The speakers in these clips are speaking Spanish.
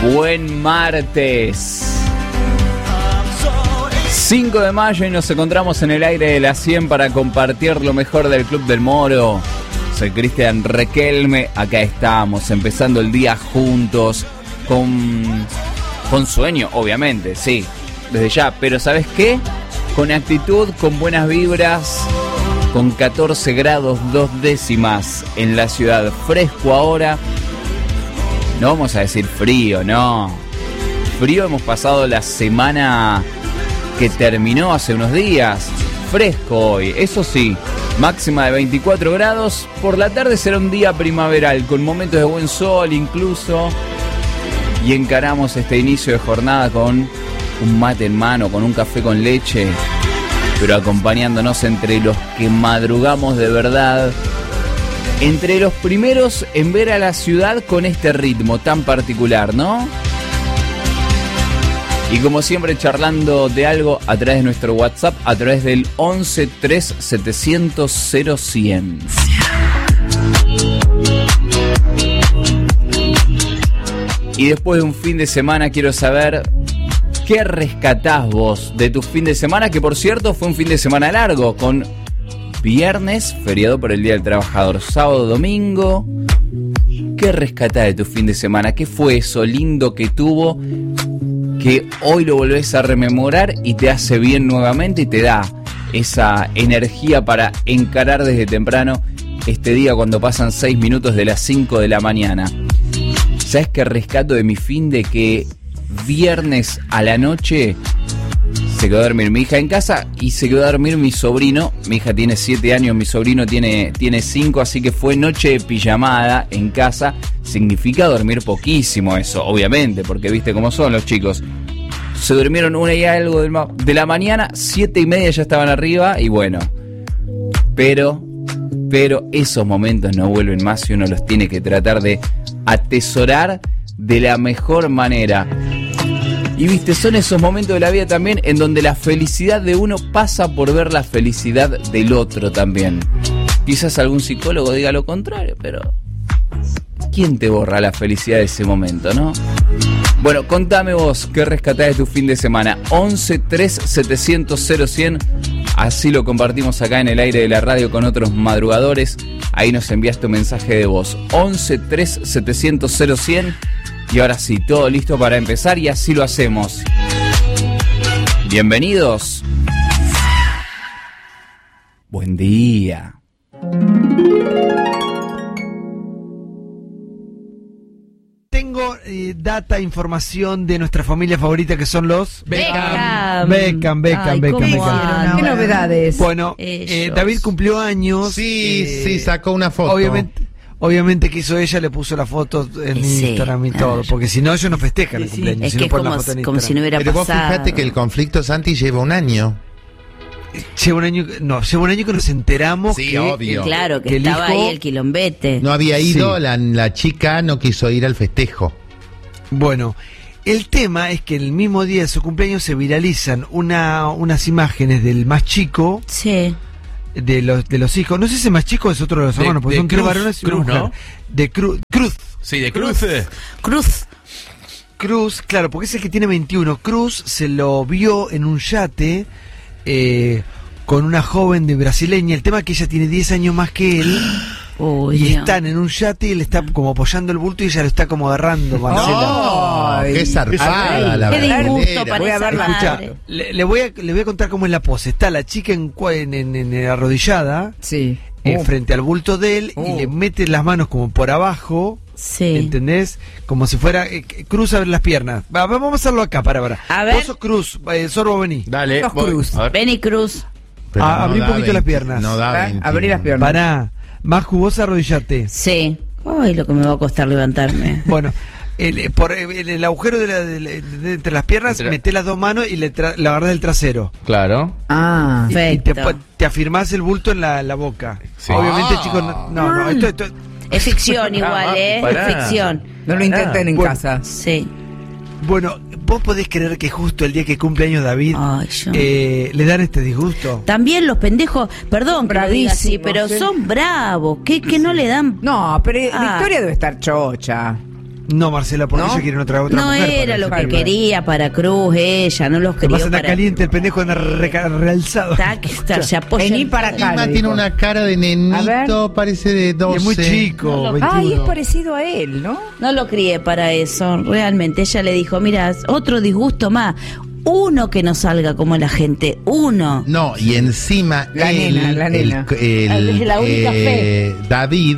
Buen martes. 5 de mayo y nos encontramos en el aire de la 100 para compartir lo mejor del Club del Moro. Soy Cristian Requelme, acá estamos empezando el día juntos con sueño, obviamente, sí, desde ya, pero ¿sabes qué? Con actitud, con buenas vibras, con 14 grados 2 décimas en la ciudad, fresco ahora. No vamos a decir frío, no. Frío hemos pasado la semana que terminó hace unos días. Fresco hoy, eso sí, máxima de 24 grados. Por la tarde será un día primaveral, con momentos de buen sol incluso. Y encaramos este inicio de jornada con un mate en mano, con un café con leche, pero acompañándonos entre los que madrugamos de verdad. Entre los primeros en ver a la ciudad con este ritmo tan particular, ¿no? Y como siempre charlando de algo a través de nuestro WhatsApp, a través del 11 3 700 0100. Y después de un fin de semana quiero saber qué rescatás vos de tu fin de semana, que por cierto fue un fin de semana largo, con viernes, feriado por el Día del Trabajador, sábado, domingo. ¿Qué rescatás de tu fin de semana? ¿Qué fue eso lindo que tuvo, que hoy lo volvés a rememorar y te hace bien nuevamente y te da esa energía para encarar desde temprano este día cuando pasan 6 minutos de las 5 de la mañana? ¿Sabes qué rescato de mi fin de que viernes a la noche se quedó a dormir mi hija en casa y se quedó a dormir mi sobrino? Mi hija tiene 7 años, mi sobrino tiene 5, así que fue noche de pijamada en casa. Significa dormir poquísimo eso, obviamente, porque viste cómo son los chicos. Se durmieron 1 y algo de la mañana, 7:30 ya estaban arriba y bueno. Pero esos momentos no vuelven más y uno los tiene que tratar de atesorar de la mejor manera. Y viste, son esos momentos de la vida también en donde la felicidad de uno pasa por ver la felicidad del otro también. Quizás algún psicólogo diga lo contrario, pero ¿quién te borra la felicidad de ese momento, no? Bueno, contame vos qué rescatás de tu fin de semana. 11 3 700 0100. Así lo compartimos acá en el aire de la radio con otros madrugadores. Ahí nos envías tu mensaje de voz. 11 3 700 0100. Y ahora sí, todo listo para empezar y así lo hacemos. Bienvenidos. Buen día. Tengo información de nuestra familia favorita que son los Beckham. ¿Qué novedades? Bueno, David cumplió años. Sí, sacó una foto. Obviamente que hizo ella, le puso la foto en Instagram y todo, porque si no ellos no festejan el cumpleaños. Es si que no es ponen la foto en como si no hubiera Pero pasado. vos fíjate que el conflicto, Santi, lleva un año. Lleva un año que nos enteramos Sí, que obvio. Claro, que que el estaba hijo ahí el quilombete. No había ido, la chica no quiso ir al festejo. Bueno, el tema es que el mismo día de su cumpleaños se viralizan unas imágenes del más chico. Sí. De los hijos, no sé si el más chico es otro de los hermanos, porque son 3 varones y una mujer. ¿No? De Cruz. Sí, de Cruz. Cruz, claro, porque es el que tiene 21. Cruz se lo vio en un yate con una joven de brasileña. El tema es que ella tiene 10 años más que él. Y están en un yate y él está como apoyando el bulto y ella lo está como agarrando, Marcela. Qué zarpada, la Qué verdad. disgusto para Voy a esa verla, madre. escucha, le voy a contar cómo es la pose. Está la chica en arrodillada, Sí. frente al bulto de él, y le mete las manos como por abajo. Sí. ¿Entendés? Como si fuera Cruz a ver las piernas. Vamos a hacerlo acá, para. A ver. Vos sos Cruz, Sorbo, vení. Dale, Sos voy. Cruz. A ver. Vení, Cruz. Pero Abrí un da poquito las piernas. No da 20. Abrí las piernas. Pará, más jugosa, arrodillate. Sí. Ay, lo que me va a costar levantarme. Bueno, por el agujero de entre las piernas, metés las dos manos y le agarrás del trasero. Claro. Ah. Y Perfecto. te afirmás el bulto en la boca. Sí. Obviamente, chicos, no, esto Es ficción igual, Pará. Es ficción. No lo intenten en Bueno. casa. Sí. Bueno, vos podés creer que justo el día que cumple años David Ay, yo. le dan este disgusto. También los pendejos, perdón que lo diga así, Bravísimos, pero sí. son bravos. ¿Qué no le dan? No, pero Ah. Victoria debe estar chocha. No, Marcela, porque ¿No? ella quiere otra No mujer. era lo que película. quería para Cruz, ella, no los Lo que quería pasa anda para... caliente, el pendejo anda realzado. Se apoya Vení en para todo. acá. Lima le tiene dijo. una cara de A nenito, parece de 12. Y es muy chico, 21. Ay, es parecido a él, ¿no? No lo crié para eso, realmente. Ella le dijo, mira, otro disgusto más. Uno que no salga como la gente, uno. No, y encima La nena. Es la única fe. David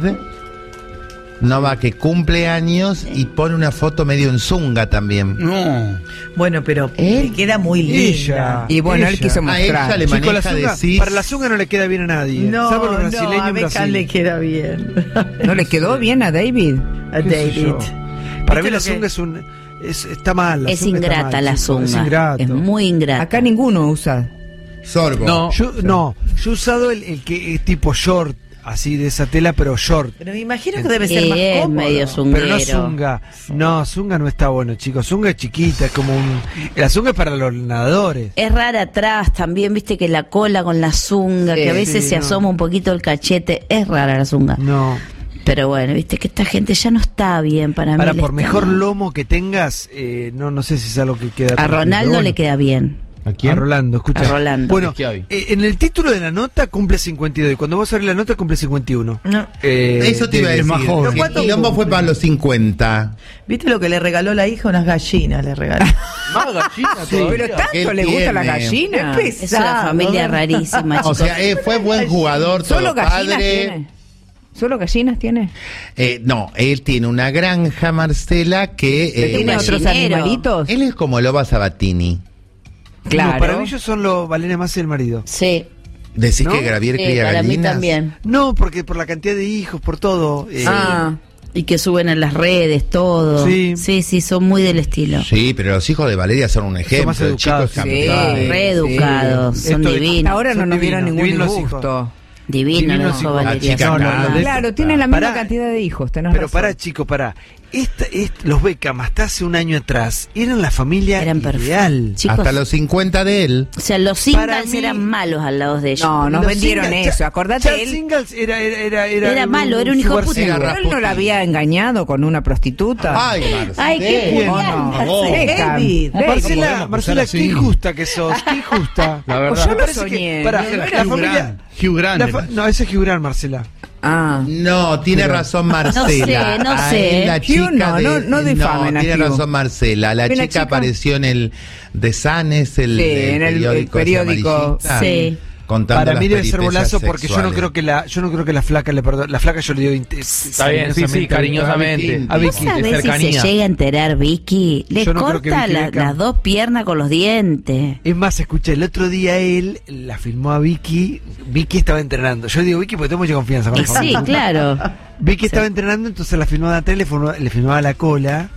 Nova, que cumple años y pone una foto medio en zunga también. No. Bueno, pero le queda muy linda. Ella. Y bueno, él quiso A ella mostrar. le Chico, la maneja zunga, decir. para la zunga no le queda bien a nadie. No, salvo los no, brasileños a en Beckham Brasil. le queda bien. ¿No le quedó bien a David? A ¿Qué sé David. yo? Para mí ¿Viste la lo que- zunga está mal. la Es zunga está ingrata mal, la chico, zunga. Es ingrato. Es muy ingrata. Acá ninguno usa. Sorbo. No. Yo he usado el que es tipo short, así de esa tela, pero short. Pero me imagino que debe ser más Es cómodo. medio zunguero. Pero no zunga. No, zunga no está bueno, chicos. Zunga es chiquita, es como un... La zunga es para los nadadores. Es rara atrás también, viste que la cola con la zunga, Sí, que a veces sí, se no. asoma un poquito el cachete. Es rara la zunga. No. Pero bueno, viste que esta gente ya no está bien para mí. Ahora, le por está mejor mal. lomo que tengas, no sé si es algo que queda... A perfecto, Ronaldo pero le bueno. queda bien. ¿A quién? A Rolando, escucha. A Rolando. Bueno, ¿Qué hay? en el título de la nota cumple 52 y cuando vos abrís la nota cumple 51. No. Eso te iba a es decir. más joven. El ¿Cuánto quilombo fue cumple? para los 50. ¿Viste lo que le regaló la hija? Unas gallinas le regaló. Más gallina todavía. Pero tanto Él le gusta la tiene. gallina. Es Es una familia ¿no? rarísima, O chicos. sea, fue buen jugador, todo ¿Solo gallinas padre. tiene? ¿Solo gallinas tiene? No, él tiene una granja, Marcela, que ¿Tiene un otros gallinero. animalitos? él es como Loba Sabatini. Claro. No, para mí ellos son los Valeria Massa y el marido. Sí, Decís ¿No? que Gravier sí, cría para mí gallinas. también. No, porque por la cantidad de hijos, por todo. Y que suben en las redes, todo. Sí. Sí, son muy del estilo. Sí, pero los hijos de Valeria son un ejemplo. más de educados, chicos sí. ejemplares. Reeducados, Sí. son Esto- divinos. Hasta ahora no Son nos dieron divinos, ningún divinos disgusto. Divino, Divinos no hijos. sos La Valeria. chica No, no, acá. lo de- Claro, tienen la misma Pará. cantidad de hijos, tenés Pero razón. pará, chicos, pará. Los Beckham hasta hace un año atrás eran la familia Eran ideal. perfectos. Chicos, Hasta los 50 de él. o sea, los Para singles mí- eran malos al lado de ellos. No, nos Los vendieron singles- eso. Acordate, Charles él, Singles era Era malo, era un hijo sugar puta. singer. Era pero él no la había engañado con una prostituta. Ay, Marcela. Ay, qué Bien. puñal. Por favor. David. Marcela, Marcela, qué injusta que sos, qué injusta. La verdad. Yo Me lo parece soñé. que, pará, No la era familia... Hugh Grant. No, ese es Hugh Grant, Marcela. Ah. No, tiene razón Marcela. No A sé. él la Hugh chica no difamen a tiene Hugh. razón Marcela. La Una chica chica- apareció en el The Sun, es el, Sí, en el periódico, amarillista, sí. contando Para mí las debe ser peripecias bolazo porque yo no sexuales. creo que la flaca le perdone. La flaca yo le digo Está bien, sí, cariñosamente. A ¿Vos Vicky. sabés si se cercanía. llega a enterar Vicky? Le Yo no creo que corta Vicky Beckham- las dos piernas con los dientes. Es más, escuché, el otro día él la filmó a Vicky. Vicky estaba entrenando. Yo digo Vicky porque tengo mucha confianza con Y la sí, familia. claro. Vicky estaba entrenando, entonces la filmaba atrás, le filmaba la cola.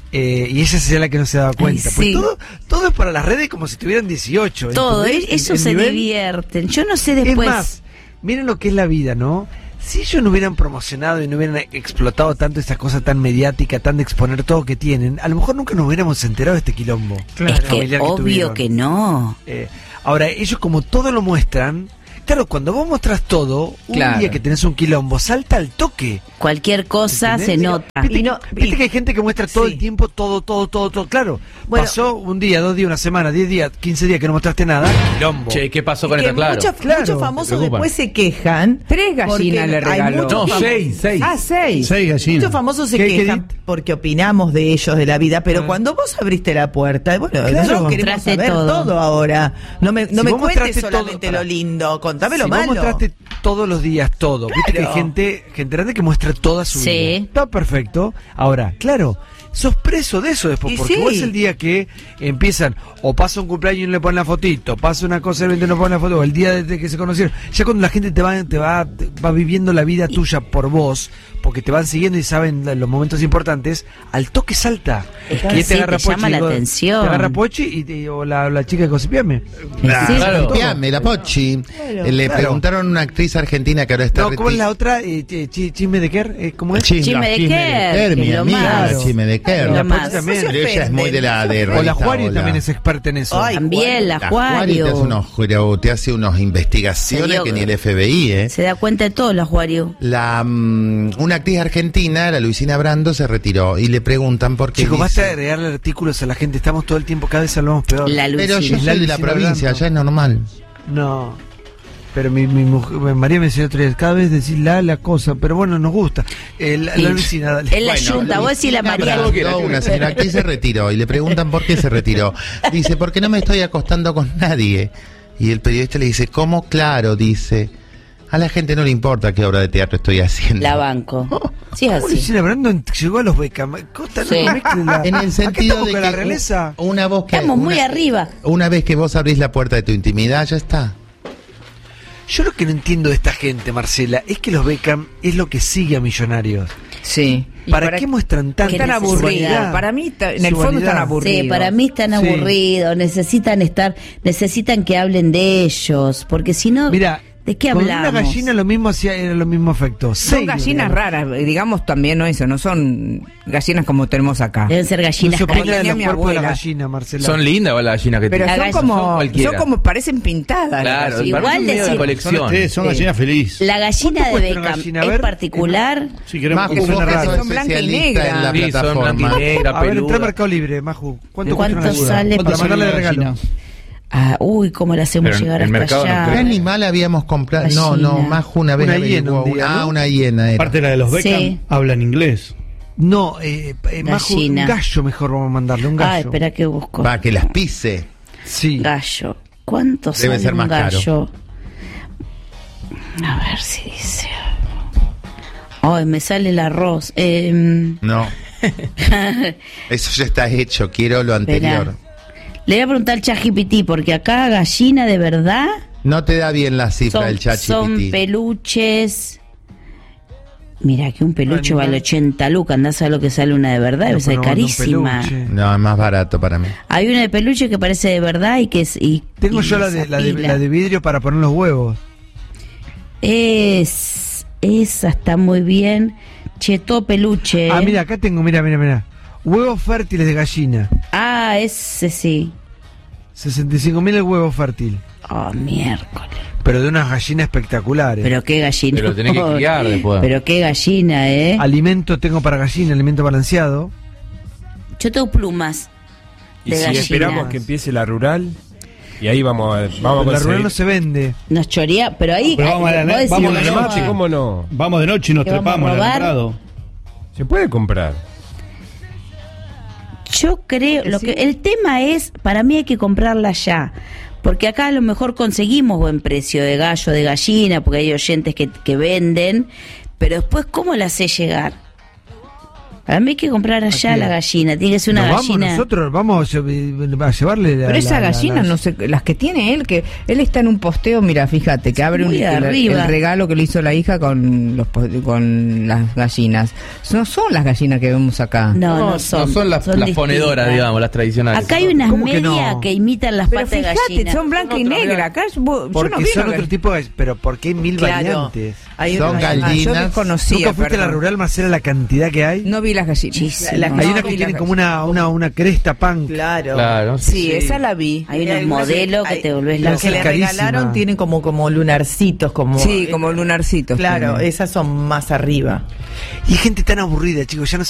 Y ella sería la que no se daba cuenta. Ay, Pues sí. todo es para las redes como si tuvieran 18. Todo, ¿entendés? ellos se nivel- divierten. Yo no sé Es después. más, miren lo que es la vida, ¿no? Si ellos no hubieran promocionado y no hubieran explotado tanto esta cosa tan mediática, tan de exponer todo que tienen, a lo mejor nunca nos hubiéramos enterado de este quilombo. es que familiar obvio tuvieron. que no. Ahora, ellos como todo lo muestran, claro, cuando vos mostrás todo, un Claro. día que tenés un quilombo, salta al toque. Cualquier cosa ¿entendés? se Digo, nota. Viste, Y no- viste y- que hay gente que muestra todo sí. el tiempo, todo. Claro, Bueno. pasó un día, 2 días, una semana, 10 días, 15 días que no mostraste nada, quilombo. Che, ¿qué pasó Y con que esta? Claro. Claro, muchos famosos me preocupan. después se quejan. 3 gallinas porque le hay regaló. muchos No, famosos- 6. Ah, 6. 6 gallinas. Muchos famosos se ¿Qué quejan porque opinamos de ellos, de la vida, pero cuando vos abriste la puerta, bueno, nosotros queremos Mostraste saber todo. todo ahora. No me Si vos vos cuentes mostraste solamente todo, lo lindo, contame lo si vos malo. mostraste todos los días todo, viste que hay Claro. gente grande que muestra toda su Sí. vida. Está perfecto. Ahora, claro, sos preso de eso después, Y porque sí. vos el día que empiezan, o pasa un cumpleaños y no le ponen la fotito, pasa una cosa y no le ponen la foto, o el día desde que se conocieron, ya cuando la gente te va viviendo la vida tuya por vos, porque te van siguiendo y saben los momentos importantes, al toque salta. Es Y que te sí, te llama la digo, atención. Te agarra Pochi o la chica de Cosipiame. Sí, claro. Limpiame, la Pochi. Le claro. preguntaron a una actriz argentina que ahora está No, ¿cómo es la otra? Chisme de Kerr, ¿cómo es? Chisme de Kerr, mi que es lo amiga, más. la Chisme de Kerr. Lo La más. Pochi también. Pero ella es muy de la de O la revista Juari Hola. también es experta en eso. Ay, También la La Juari te hace Acuario. te hace unos investigaciones Serio, que ni el FBI, Se da cuenta de todo la Acuario. una una actriz argentina, la Luisina Brando, se retiró y le preguntan por qué. Chicos, basta de agregarle artículos a la gente, estamos todo el tiempo, cada vez hablamos peor. Pero yo soy de la provincia, allá es normal. No, pero mi mujer, María me decía otro día, cada vez decir la cosa, pero bueno, nos gusta. La Luisina, dale. En la Junta, vos decís la María. Una señora actriz se retiró y le preguntan por qué se retiró. Dice, porque no me estoy acostando con nadie. Y el periodista le dice, ¿cómo? Claro, dice. A la gente no le importa qué obra de teatro estoy haciendo. La banco. Sí, así. Luisina Brando llegó a los Beckham. Sí. En el sentido de que la realeza. una voz que estamos muy arriba. Una vez que vos abrís la puerta de tu intimidad, ya está. Yo lo que no entiendo de esta gente, Marcela, es que los Beckham es lo que sigue a Millonarios. Sí. ¿Para qué muestran tanta tan aburridos? Para mí, en el fondo están aburridos. Sí, para mí están aburridos. Necesitan que hablen de ellos, porque si no, mira, ¿de qué con hablamos? Una gallina lo mismo hacía, era lo mismo efecto. Son gallinas raras, digamos también, no eso, no son gallinas como tenemos acá. Deben ser gallinas. No se opina de tenía los mi cuerpos de la abuela. gallina, Marcela. Son lindas las gallinas que Pero tienen. son como parecen pintadas. Claro, las igual igual decir- de colección. Son gallinas felices. La gallina de ¿Cuánto cuesta una Beckham gallina? A es ver. particular. Sí, queremos Maju, que vos suena que raro. sos Son blanca y especialista negra. en la Sí, son plataforma. blanca y negra, A ver, entra peluda. a Mercado Libre, Maju. ¿Cuánto cuesta una ¿Cuánto gallina? sale? Para mandarle de una regalo. gallina? Uy, ¿cómo la hacemos Pero en llegar el hasta mercado no allá? creo. ¿Qué animal habíamos comprado? Gallina. No, Maju una vez Una hiena averiguó un día, ¿no? una hiena era. Aparte de la de los Beckham, Sí. hablan inglés. No, Maju, un Gallina. gallo mejor vamos a mandarle, un gallo. Espera que busco. Para que las pise. Sí. Gallo. ¿Cuánto Debe sale ser un más caro. gallo? A ver si dice. Ay, me sale el arroz. No. Eso ya está hecho, quiero lo anterior. Le voy a preguntar al ChatGPT, porque acá gallina de verdad No te da bien la cifra del son ChatGPT. peluches. Mira, que un peluche Animal. vale 80 lucas. Andás a lo que sale una de verdad, debe ser Pero bueno, un carísima. peluche. No, es más barato para mí. Hay una de peluche que parece de verdad y que es. Tengo y yo la esa de pila. la de vidrio para poner los huevos. Esa está muy bien. Che, todo peluche. Ah, mira, acá tengo, mira. Huevos fértiles de gallina. Ah, ese sí. 65.000 el huevo fértil. Oh, miércoles. Pero de unas gallinas espectaculares. Pero qué gallina. Pero tenés que criar después. Pero qué gallina, Alimento tengo para gallina, alimento balanceado. Yo tengo plumas. Y de si gallinas. esperamos que empiece la rural, y ahí vamos a La rural conseguir. no se vende. Nos chorea, pero ahí. Pero vamos a la- vos decís, vamos a Vamos la a la noche. noche, ¿cómo no? Vamos de noche y nos ¿Que vamos a trepamos en el robar? prado. Se puede comprar. Yo creo, el tema es, para mí hay que comprarla ya, porque acá a lo mejor conseguimos buen precio de gallo, de gallina, porque hay oyentes que venden, pero después, ¿cómo la sé llegar? Para mí hay que comprar allá Aquí. la gallina, tiene que ser una Nos gallina. nosotros vamos a llevarle la. Pero esa la- gallina, las- no sé, las que tiene él, que él está en un posteo, mira, fíjate, que abre Muy el arriba. regalo que le hizo la hija con con las gallinas. No son las gallinas que vemos acá. No son las distintas. ponedoras, digamos, las tradicionales. Acá hay unas ¿Cómo que medias no? que imitan las Pero patas de fíjate, gallina. son blanca y negra. Acá yo no Porque vi son una otro tipo de. Pero porque hay mil variantes. Hay Son unas- gallinas. yo desconocía. ¿Nunca fuiste a la perdón. rural, Marcela, la cantidad que hay? No vi las gallinas. Muchísimo. Hay No, una vi que las tiene gallinas. como una cresta punk. Claro. Claro. Sí, esa la vi. Hay unos algunas modelos que hay- te volvés Las loca. que le Carísima. regalaron tienen como lunarcitos, como. Sí, como lunarcitos. Claro, tienen. esas son más arriba. Y hay gente tan aburrida, chicos, ya no se